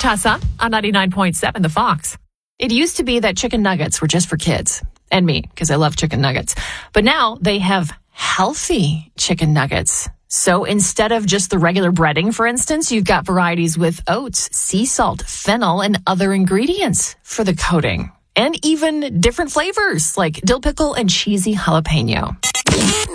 Tessa on 99.7 The Fox. It used to be that chicken nuggets were just for kids. And me, because I love chicken nuggets. But now they have healthy chicken nuggets. So instead of just the regular breading, for instance, you've got varieties with oats, sea salt, fennel, and other ingredients for the coating. And even different flavors like dill pickle and cheesy jalapeno.